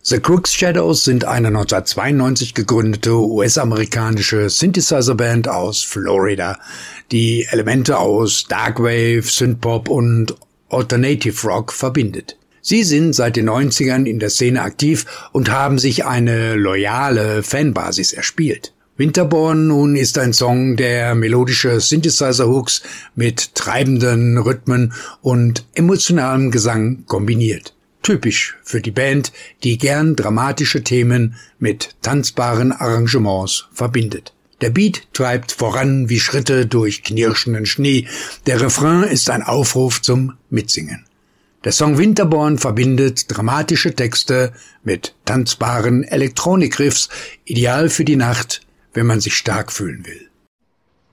The Crooked Shadows sind eine 1992 gegründete US-amerikanische Synthesizer-Band aus Florida, die Elemente aus Darkwave, Synthpop und Alternative Rock verbindet. Sie sind seit den 90ern in der Szene aktiv und haben sich eine loyale Fanbasis erspielt. Winterborn nun ist ein Song, der melodische Synthesizer-Hooks mit treibenden Rhythmen und emotionalem Gesang kombiniert. Typisch für die Band, die gern dramatische Themen mit tanzbaren Arrangements verbindet. Der Beat treibt voran wie Schritte durch knirschenden Schnee. Der Refrain ist ein Aufruf zum Mitsingen. Der Song Winterborn verbindet dramatische Texte mit tanzbaren Elektronikriffs, ideal für die Nacht, wenn man sich stark fühlen will.